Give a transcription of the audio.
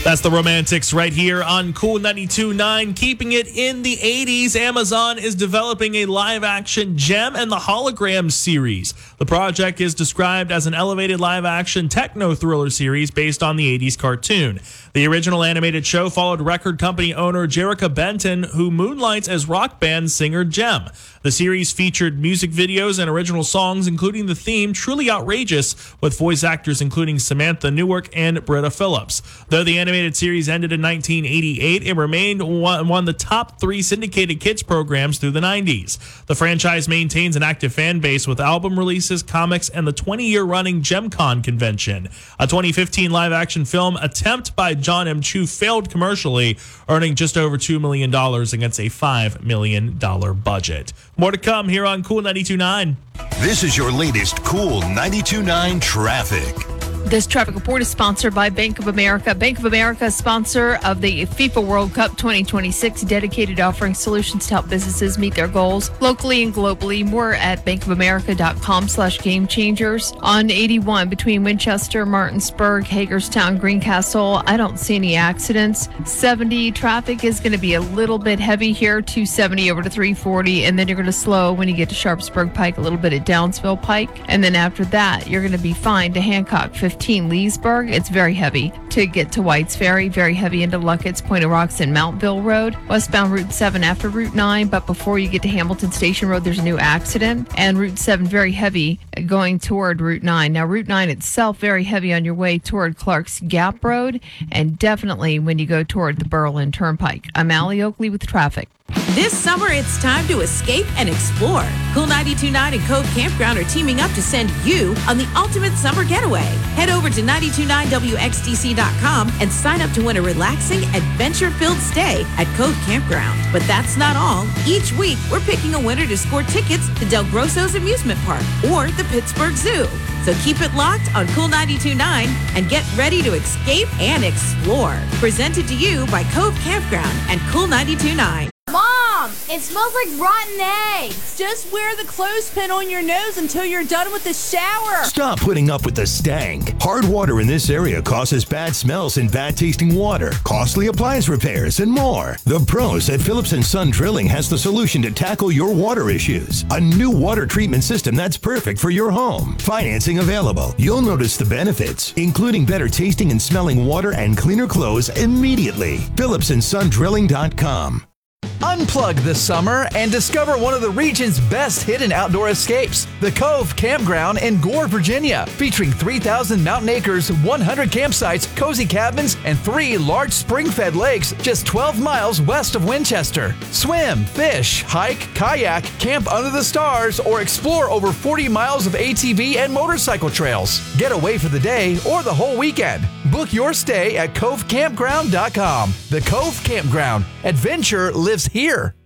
That's the Romantics right here on Cool 92.9. Keeping it in the 80s, Amazon is developing a live-action Jem and the Hologram series. The project is described as an elevated live-action techno-thriller series based on the 80s cartoon. The original animated show followed record company owner Jerrica Benton, who moonlights as rock band singer Jem. The series featured music videos and original songs, including the theme Truly Outrageous, with voice actors including Samantha Newark and Britta Phillips. Though the animated series ended in 1988, it remained one of the top 3 syndicated kids programs through the 90s. The franchise maintains an active fan base with album releases, comics, and the 20-year running GemCon convention. A 2015 live-action film attempt by John M. Chu failed commercially, earning just over $2 million against a $5 million budget. More to come here on Cool 92.9. This is your latest Cool 92.9 traffic. This traffic report is sponsored by Bank of America. Bank of America is sponsor of the FIFA World Cup 2026, dedicated to offering solutions to help businesses meet their goals locally and globally. More at bankofamerica.com/game changers. On 81 between Winchester, Martinsburg, Hagerstown, Greencastle, I don't see any accidents. 70 traffic is going to be a little bit heavy here, 270 over to 340, and then you're going to slow when you get to Sharpsburg Pike, a little bit at Downsville Pike, and then after that, you're going to be fine to Hancock 15 Leesburg. It's very heavy to get to White's Ferry, very heavy into Luckett's, Point of Rocks, and Mountville Road. Westbound Route 7 after Route 9, but before you get to Hamilton Station Road, there's a new accident. And Route 7 very heavy going toward Route 9. Now, Route 9 itself very heavy on your way toward Clark's Gap Road, and definitely when you go toward the Berlin Turnpike. I'm Allie Oakley with traffic. This summer, it's time to escape and explore. Cool 92.9 and Cove Campground are teaming up to send you on the ultimate summer getaway. Head over to 929wxdc.com and sign up to win a relaxing, adventure-filled stay at Cove Campground. But that's not all. Each week, we're picking a winner to score tickets to Del Grosso's Amusement Park or the Pittsburgh Zoo. So keep it locked on Cool 92.9 and get ready to escape and explore. Presented to you by Cove Campground and Cool 92.9. Mom, it smells like rotten eggs. Just wear the clothespin on your nose until you're done with the shower. Stop putting up with the stank. Hard water in this area causes bad smells and bad tasting water, costly appliance repairs, and more. The pros at Phillips & Son Drilling has the solution to tackle your water issues. A new water treatment system that's perfect for your home. Financing available. You'll notice the benefits, including better tasting and smelling water and cleaner clothes immediately. PhillipsandSonDrilling.com. Unplug this summer and discover one of the region's best hidden outdoor escapes, the Cove Campground in Gore, Virginia, featuring 3,000 mountain acres, 100 campsites, cozy cabins, and 3 large spring-fed lakes just 12 miles west of Winchester. Swim, fish, hike, kayak, camp under the stars, or explore over 40 miles of ATV and motorcycle trails. Get away for the day or the whole weekend. Book your stay at covecampground.com. The Cove Campground. Adventure lives here.